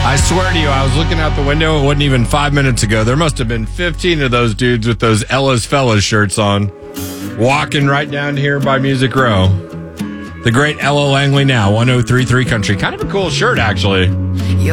I swear to you, I was looking out the window. It wasn't even 5 minutes ago. There must have been 15 of those dudes with those Ella's Fellas shirts on, walking right down here by Music Row. The great Ella Langley now, 103.3 Country. Kind of a cool shirt, actually.